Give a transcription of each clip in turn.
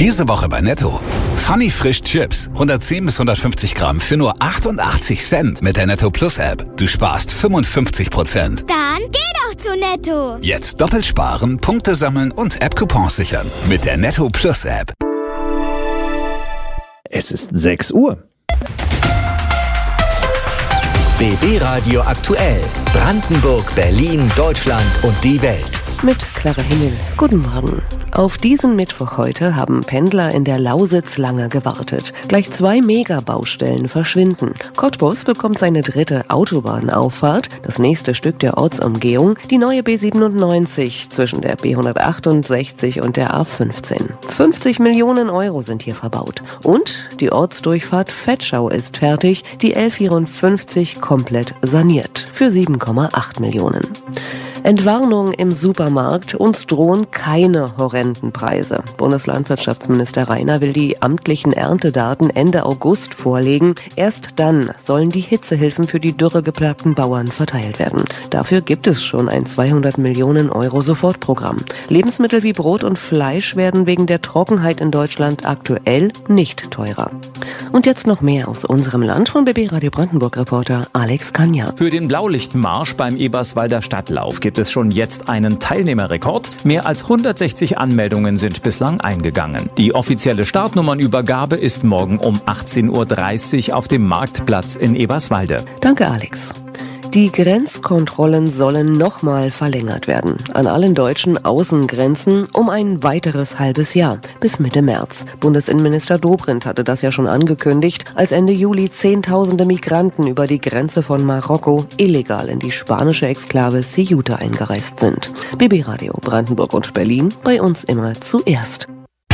Diese Woche bei Netto. Funny Frisch Chips, 110 bis 150 Gramm für nur 88 Cent mit der Netto Plus App. Du sparst 55%. Dann geh doch zu Netto. Jetzt doppelt sparen, Punkte sammeln und App-Coupons sichern mit der Netto Plus App. Es ist 6 Uhr. BB Radio aktuell. Brandenburg, Berlin, Deutschland und die Welt. Mit Clara Himmel. Guten Morgen. Auf diesen Mittwoch heute haben Pendler in der Lausitz lange gewartet. Gleich 2 Megabaustellen verschwinden. Cottbus bekommt seine 3. Autobahnauffahrt, das nächste Stück der Ortsumgehung, die neue B97 zwischen der B168 und der A15. 50 Millionen Euro sind hier verbaut. Und die Ortsdurchfahrt Vetschau ist fertig, die L54 komplett saniert. Für 7,8 Millionen. Entwarnung im Supermarkt, uns drohen keine horrenden Preise. Bundeslandwirtschaftsminister Rainer will die amtlichen Erntedaten Ende August vorlegen. Erst dann sollen die Hitzehilfen für die dürregeplagten Bauern verteilt werden. Dafür gibt es schon ein 200 Millionen Euro Sofortprogramm. Lebensmittel wie Brot und Fleisch werden wegen der Trockenheit in Deutschland aktuell nicht teurer. Und jetzt noch mehr aus unserem Land von BB Radio Brandenburg-Reporter Alex Kanja. Für den Blaulichtmarsch beim Eberswalder Stadtlauf gibt es schon jetzt einen Teilnehmerrekord. Mehr als 160 Anmeldungen sind bislang eingegangen. Die offizielle Startnummernübergabe ist morgen um 18:30 Uhr auf dem Marktplatz in Eberswalde. Danke, Alex. Die Grenzkontrollen sollen nochmal verlängert werden. An allen deutschen Außengrenzen um ein weiteres halbes Jahr, bis Mitte März. Bundesinnenminister Dobrindt hatte das ja schon angekündigt, als Ende Juli Zehntausende Migranten über die Grenze von Marokko illegal in die spanische Exklave Ceuta eingereist sind. BB Radio Brandenburg und Berlin, bei uns immer zuerst.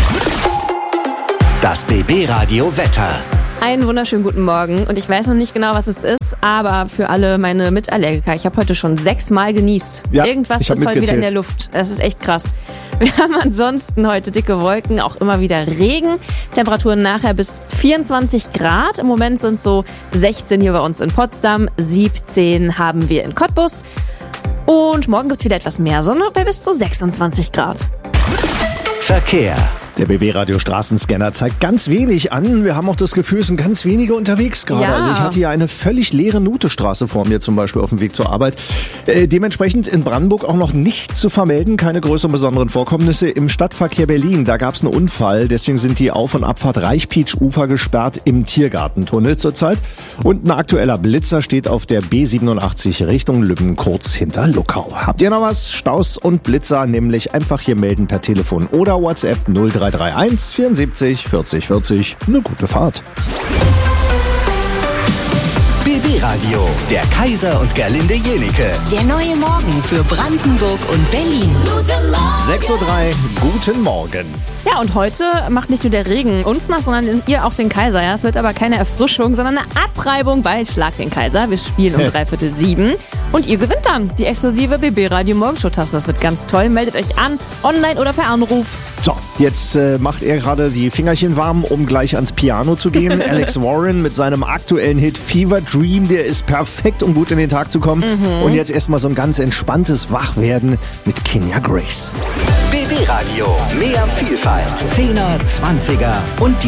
Das BB Radio Wetter. Einen wunderschönen guten Morgen und ich weiß noch nicht genau, was es ist, aber für alle meine Mitallergiker, ich habe heute schon 6 Mal genießt. Ja, irgendwas ist heute wieder in der Luft. Das ist echt krass. Wir haben ansonsten heute dicke Wolken, auch immer wieder Regen. Temperaturen nachher bis 24 Grad. Im Moment sind so 16 hier bei uns in Potsdam, 17 haben wir in Cottbus. Und morgen gibt es wieder etwas mehr Sonne bei bis zu 26 Grad. Verkehr. Der BB-Radio Straßenscanner zeigt ganz wenig an. Wir haben auch das Gefühl, es sind ganz wenige unterwegs gerade. Ja. Also ich hatte hier eine völlig leere Nutestraße vor mir, zum Beispiel auf dem Weg zur Arbeit. Dementsprechend in Brandenburg auch noch nicht zu vermelden, keine größeren besonderen Vorkommnisse. Im Stadtverkehr Berlin, da gab es einen Unfall. Deswegen sind die Auf- und Abfahrt Reichpietsch-Ufer gesperrt im Tiergartentunnel zurzeit. Und ein aktueller Blitzer steht auf der B87 Richtung Lübben, kurz hinter Luckau. Habt ihr noch was? Staus und Blitzer, nämlich einfach hier melden per Telefon oder WhatsApp 0331 74 40 40. Eine gute Fahrt. BB Radio, der Kaiser und Gerlinde Jenike. Der neue Morgen für Brandenburg und Berlin. 6:03 Uhr, guten Morgen. Ja, und heute macht nicht nur der Regen uns nass, sondern ihr auch den Kaiser. Ja, es wird aber keine Erfrischung, sondern eine Abreibung bei Schlag den Kaiser. Wir spielen um 6:45 und ihr gewinnt dann die exklusive BB Radio Morgenshow-Tasse. Das wird ganz toll. Meldet euch an, online oder per Anruf. So, jetzt macht er gerade die Fingerchen warm, um gleich ans Piano zu gehen. Alex Warren mit seinem aktuellen Hit Fever Dream, der ist perfekt, um gut in den Tag zu kommen. Und jetzt erstmal so ein ganz entspanntes Wachwerden mit Kenya Grace. BB Radio, mehr Vielfalt. 10er, 20er und die